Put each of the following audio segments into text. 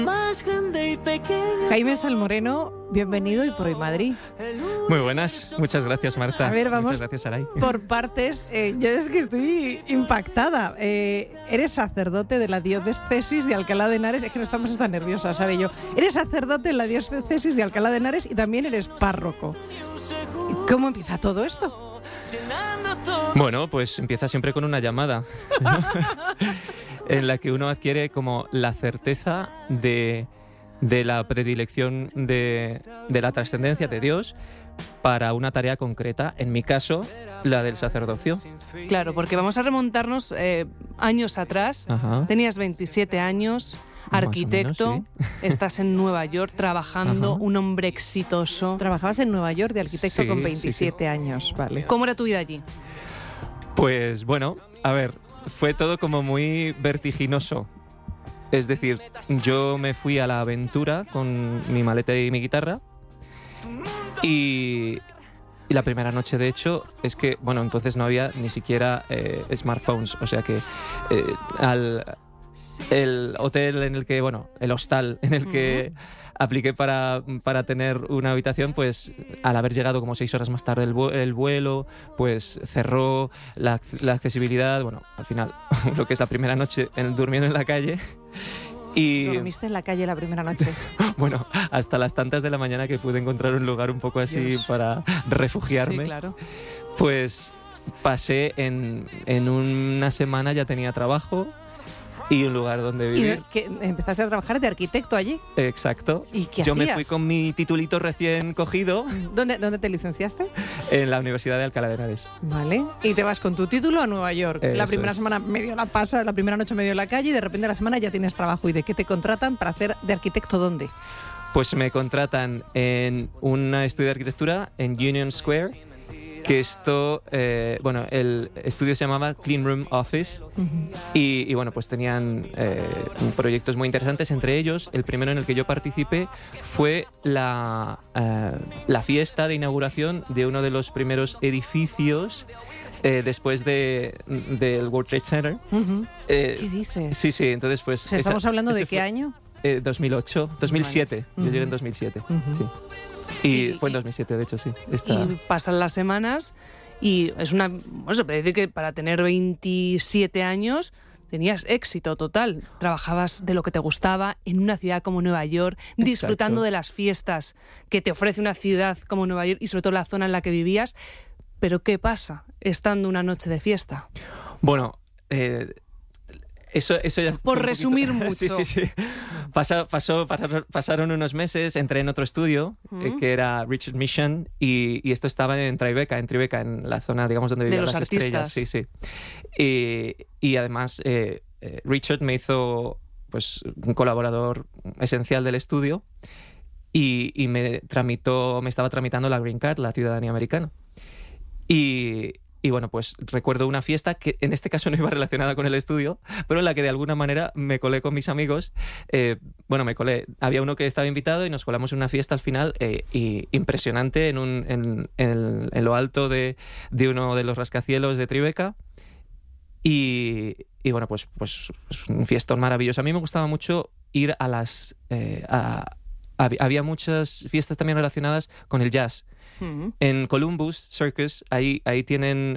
Más grande y pequeño. Jaime Salmoreno, bienvenido y por hoy Madrid. Muy buenas, muchas gracias Marta. A ver, vamos muchas gracias, Saray. por partes. Yo es que estoy impactada. Eres sacerdote de la diócesis de Alcalá de Henares. Es que no estamos tan nerviosas, ¿sabe yo? Eres sacerdote de la diócesis de Alcalá de Henares y también eres párroco. ¿Cómo empieza todo esto? Bueno, pues empieza siempre con una llamada, ¿no? En la que uno adquiere como la certeza de la predilección de la trascendencia de Dios para una tarea concreta, en mi caso, la del sacerdocio. Claro, porque vamos a remontarnos años atrás. Ajá. Tenías 27 años, arquitecto, Más o menos, sí. Estás en Nueva York trabajando, Ajá. un hombre exitoso. Trabajabas en Nueva York de arquitecto Sí, con sí, 27 años, vale. ¿Cómo era tu vida allí? Pues bueno, a ver, fue todo como muy vertiginoso. Es decir, yo me fui a la aventura con mi maleta y mi guitarra y la primera noche, de hecho, es que, bueno, entonces no había ni siquiera smartphones, o sea que el hotel en el que, bueno, el hostal en el que apliqué para tener una habitación, pues al haber llegado como 6 horas más tarde el vuelo, pues cerró la accesibilidad, bueno, al final, lo que es la primera noche durmiendo en la calle. Y ¿Dormiste en la calle la primera noche? bueno, hasta las tantas de la mañana que pude encontrar un lugar un poco así Dios. para refugiarme. Sí, claro. Pues pasé en una semana, ya tenía trabajo y un lugar donde ¿Y vivir. que empezaste a trabajar de arquitecto allí? Exacto. ¿Y qué Yo me hacías? fui con mi titulito recién cogido ¿Dónde te licenciaste? en la Universidad de Alcalá de Henares. Vale. Y te vas con tu título a Nueva York. La Eso primera es. semana medio la pasas, la primera noche medio en la calle y de repente a la semana ya tienes trabajo. ¿Y de qué te contratan para hacer de arquitecto dónde? Pues me contratan en un estudio de arquitectura en Union Square, que esto, bueno, el estudio se llamaba Clean Room Office y bueno, pues tenían proyectos muy interesantes. Entre ellos, el primero en el que yo participé fue la fiesta de inauguración de uno de los primeros edificios después del World Trade Center. ¿Qué dices? Sí, sí, entonces pues... O sea, ¿estamos hablando de ese qué fue, año? 2008, 2007. Vale. Yo llegué en 2007, Ujú. sí. Y fue en 2007, de hecho, sí. Y pasan las semanas y es una... Bueno, se puede decir que para tener 27 años tenías éxito total. Trabajabas de lo que te gustaba en una ciudad como Nueva York, disfrutando Exacto. de las fiestas que te ofrece una ciudad como Nueva York y sobre todo la zona en la que vivías. Pero ¿qué pasa estando una noche de fiesta? Bueno, eso ya... Por fue un resumir poquito... mucho. Sí. Pasaron unos meses, entré en otro estudio, que era Richard Mission, y esto estaba en Tribeca, en la zona, digamos, donde vivían los las estrellas. artistas. Sí. Y además, Richard me hizo pues un colaborador esencial del estudio y me estaba tramitando la Green Card, la ciudadanía americana. Y bueno, pues recuerdo una fiesta que en este caso no iba relacionada con el estudio, pero en la que de alguna manera me colé con mis amigos. Me colé. Había uno que estaba invitado y nos colamos en una fiesta al final y impresionante en lo alto de uno de los rascacielos de Tribeca. Y bueno, pues es un fiestón maravilloso. A mí me gustaba mucho ir a las... había muchas fiestas también relacionadas con el jazz. En Columbus Circus, ahí tienen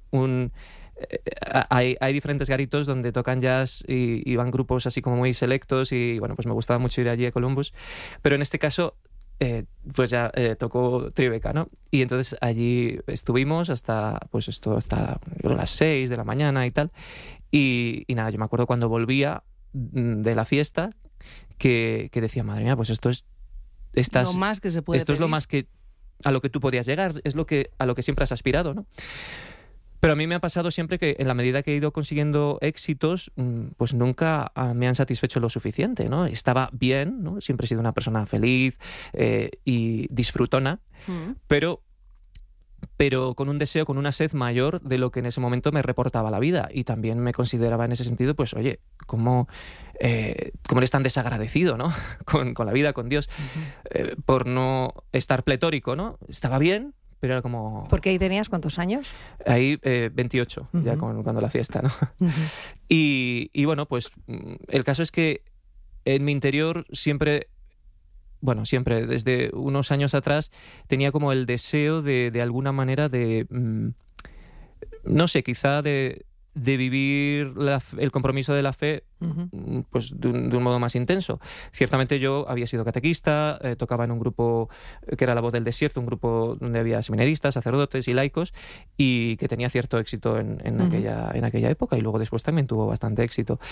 hay diferentes garitos donde tocan jazz y van grupos así como muy selectos y bueno, pues me gustaba mucho ir allí a Columbus. Pero en este caso, pues ya tocó Tribeca, ¿no? Y entonces allí estuvimos hasta las 6 de la mañana y tal. Y nada, yo me acuerdo cuando volvía de la fiesta que decía, madre mía, pues esto es Lo más que se puede esto es lo pedir. más que a lo que tú podías llegar, es a lo que siempre has aspirado, ¿no? Pero a mí me ha pasado siempre que en la medida que he ido consiguiendo éxitos, pues nunca me han satisfecho lo suficiente, ¿no? Estaba bien, ¿no? Siempre he sido una persona feliz y disfrutona, pero con un deseo, con una sed mayor de lo que en ese momento me reportaba la vida. Y también me consideraba en ese sentido, pues, oye, ¿cómo eres tan desagradecido, ¿no? con la vida, con Dios, por no estar pletórico, ¿no? Estaba bien, pero era como... ¿Porque ahí tenías cuántos años? Ahí 28, ya cuando la fiesta, ¿no? Y bueno, pues el caso es que en mi interior siempre, desde unos años atrás, tenía como el deseo de alguna manera de, no sé, quizá de vivir el compromiso de la fe pues de un modo más intenso. Ciertamente yo había sido catequista, tocaba en un grupo que era La Voz del Desierto, un grupo donde había seminaristas, sacerdotes y laicos, y que tenía cierto éxito en aquella época, y luego después también tuvo bastante éxito.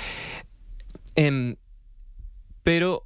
Pero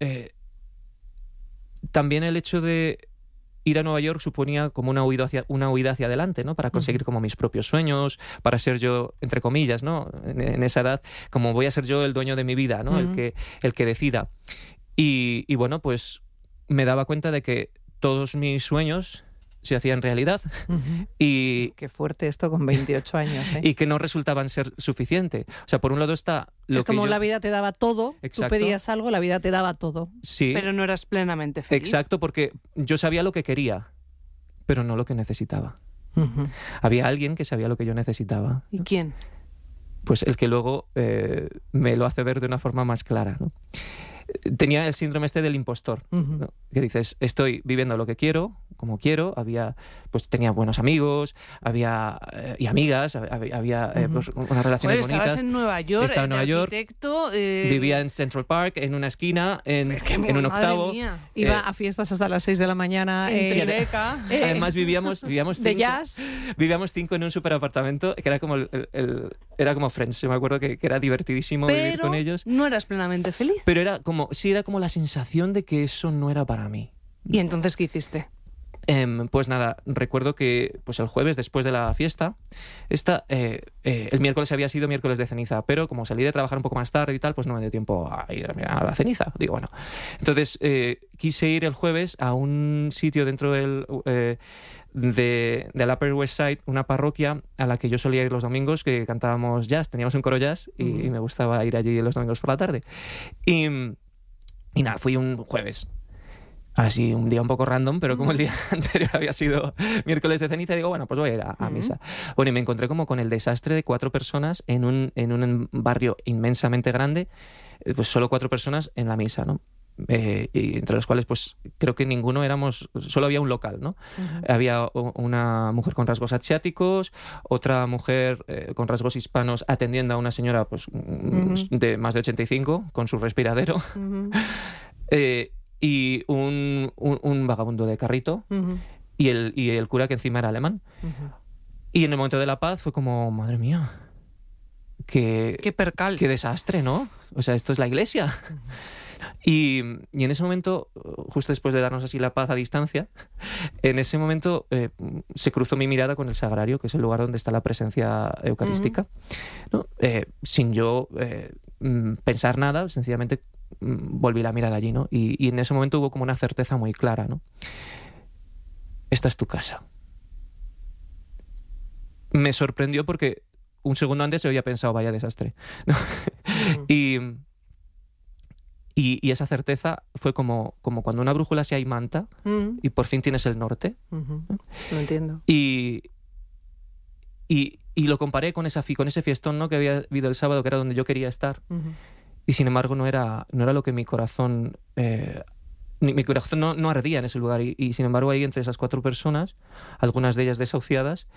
también el hecho de ir a Nueva York suponía como una huida hacia adelante, ¿no? Para conseguir como mis propios sueños, para ser yo, entre comillas, ¿no? En esa edad, como voy a ser yo el dueño de mi vida, ¿no? El que decida. Y bueno, pues me daba cuenta de que todos mis sueños se hacían realidad y Qué fuerte esto con 28 años, ¿eh? y que no resultaban ser suficiente. O sea, por un lado está lo es que como yo... la vida te daba todo, Exacto. tú pedías algo, la vida te daba todo. Sí, Pero no eras plenamente feliz. exacto, porque yo sabía lo que quería, pero no lo que necesitaba. Había alguien que sabía lo que yo necesitaba. ¿Y quién? Pues el que luego me lo hace ver de una forma más clara, ¿no? Tenía el síndrome del impostor, ¿no? Que dices, estoy viviendo lo que quiero, como quiero. Tenía buenos amigos, y amigas, había pues, unas relaciones bonitas. Estabas en Nueva York, Estaba en Nueva York, arquitecto. vivía en Central Park, en una esquina, en un octavo. Iba a fiestas hasta las 6 de la mañana. En Tribeca. Además vivíamos de cinco, jazz. vivíamos 5 en un superapartamento, que era como era como Friends. Yo me acuerdo que era divertidísimo vivir con ellos. No eras plenamente feliz. Pero era como la sensación de que eso no era para mí. ¿Y entonces qué hiciste? Pues nada, recuerdo que pues el jueves, después de la fiesta, el miércoles había sido miércoles de ceniza, pero como salí de trabajar un poco más tarde y tal, pues no me dio tiempo a ir a la ceniza. Digo, bueno. Entonces quise ir el jueves a un sitio dentro del Upper West Side, una parroquia a la que yo solía ir los domingos, que cantábamos jazz, teníamos un coro jazz y me gustaba ir allí los domingos por la tarde. Y nada, fui un jueves. Así, un día un poco random, pero como el día anterior había sido miércoles de ceniza, digo, bueno, pues voy a ir a misa. Bueno, y me encontré como con el desastre de 4 personas en un barrio inmensamente grande, pues solo 4 personas en la misa, ¿no? Y entre los cuales, pues creo que ninguno solo había un local, ¿no? Había una mujer con rasgos asiáticos, otra mujer con rasgos hispanos atendiendo a una señora pues de más de 85 con su respiradero. Y un vagabundo de carrito y el cura que encima era alemán. Y en el momento de la paz fue como, madre mía, qué percal, qué desastre, ¿no? O sea, esto es la iglesia. Y en ese momento, justo después de darnos así la paz a distancia, en ese momento se cruzó mi mirada con el sagrario, que es el lugar donde está la presencia eucarística, ¿no? Sin yo pensar nada, sencillamente volví la mirada allí, ¿no? Y en ese momento hubo como una certeza muy clara, ¿no? Esta es tu casa. Me sorprendió porque un segundo antes yo había pensado, vaya desastre, ¿no? Y esa certeza fue como cuando una brújula se imanta y por fin tienes el norte. Lo entiendo. Y lo comparé con ese fiestón, ¿no? Que había habido el sábado, que era donde yo quería estar. Y sin embargo no era lo que mi corazón... mi corazón no ardía en ese lugar. Y sin embargo ahí entre esas 4 personas, algunas de ellas desahuciadas,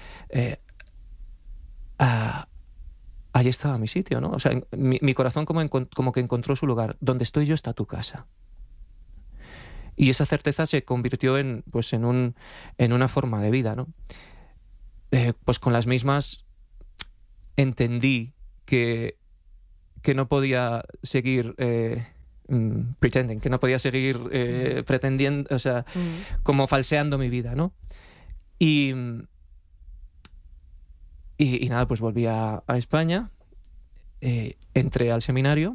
allí estaba mi sitio, ¿no? O sea, mi corazón como que encontró su lugar. Donde estoy yo está tu casa. Y esa certeza se convirtió en una forma de vida, ¿no? Pues con las mismas entendí que no podía seguir pretending, que no podía seguir pretendiendo, o sea, como falseando mi vida, ¿no? Y nada, pues volví a España, entré al seminario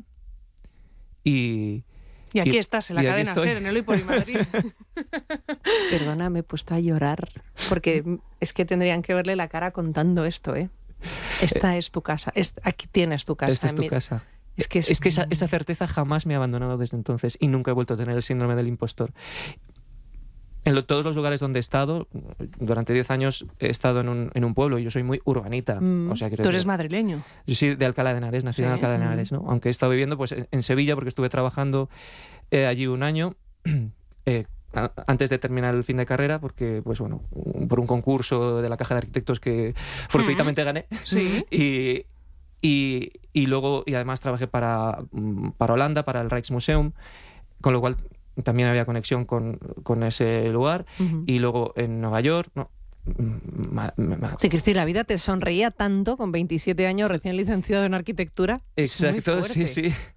y aquí estás, en la cadena SER, en el Hoy por Hoy Madrid. Perdona, me he puesto a llorar, porque es que tendrían que verle la cara contando esto, ¿eh? Esta es tu casa, aquí tienes tu casa. Esta es tu casa. Es que esa certeza jamás me ha abandonado desde entonces y nunca he vuelto a tener el síndrome del impostor. todos los lugares donde he estado, durante 10 años he estado en un pueblo y yo soy muy urbanita. O sea, Tú eres madrileño. Yo soy de Alcalá de Henares, nacido en Alcalá de Henares, ¿no? Aunque he estado viviendo pues en Sevilla porque estuve trabajando allí un año antes de terminar el fin de carrera, porque pues bueno, por un concurso de la Caja de Arquitectos que fortuitamente gané. Sí. Y luego, y además trabajé para Holanda, para el Rijksmuseum, con lo cual también había conexión con ese lugar. Y luego en Nueva York, ¿no? Sí, Cristina, la vida te sonreía tanto con 27 años, recién licenciado en arquitectura. Exacto, sí.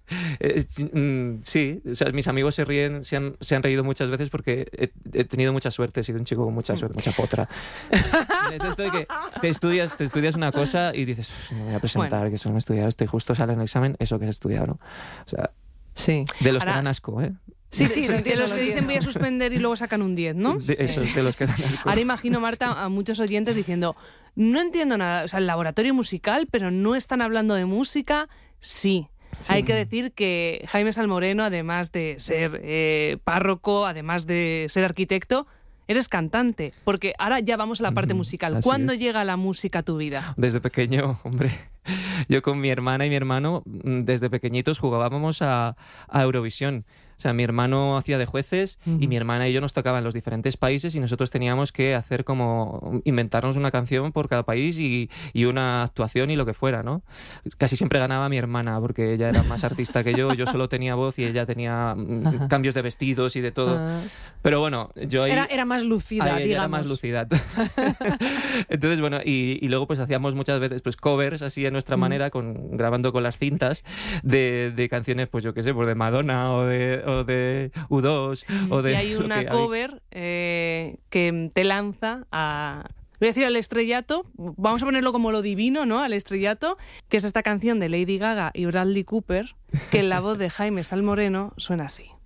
Sí, o sea, mis amigos se ríen, se han reído muchas veces porque he tenido mucha suerte, he sido un chico con mucha suerte, mucha potra. Entonces, esto de que te estudias una cosa y dices, me voy a presentar, que eso no he estudiado esto, y justo sale en el examen eso que has estudiado, ¿no? O sea, sí. De los que dan asco, ¿eh? Sí, de los que dicen voy a suspender y luego sacan un 10, ¿no? De los que dan asco. Ahora imagino, Marta, a muchos oyentes diciendo, no entiendo nada, o sea, el laboratorio musical, pero no están hablando de música. Sí. Hay que decir que Jaime Salmoreno, además de ser párroco, además de ser arquitecto, eres cantante, porque ahora ya vamos a la parte musical. ¿Cuándo llega la música a tu vida? Desde pequeño, hombre. Yo con mi hermana y mi hermano, desde pequeñitos jugábamos a Eurovisión. O sea, mi hermano hacía de jueces y mi hermana y yo nos tocaban los diferentes países y nosotros teníamos que hacer como inventarnos una canción por cada país y una actuación y lo que fuera, ¿no? Casi siempre ganaba mi hermana porque ella era más artista que yo solo tenía voz y ella tenía cambios de vestidos y de todo. Pero bueno, yo ahí... Era más lucida, digamos. Era más lucida. Entonces, bueno, y luego pues hacíamos muchas veces pues covers así a nuestra manera, grabando con las cintas de canciones, pues yo qué sé, pues de Madonna o de U2 o de... Y hay una cover que te lanza a... Voy a decir al estrellato, vamos a ponerlo como lo divino, ¿no? Al estrellato, que es esta canción de Lady Gaga y Bradley Cooper, que en la voz de Jaime Salmoreno suena así.